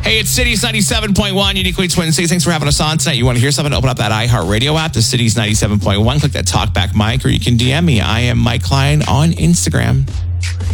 Hey, it's Cities 97.1, Uniquely Twin Cities. Thanks for having us on tonight. You want to hear something? Open up that iHeartRadio app, the Cities 97.1. Click that Talkback Mike, or you can DM me. I am Mike Klein on Instagram.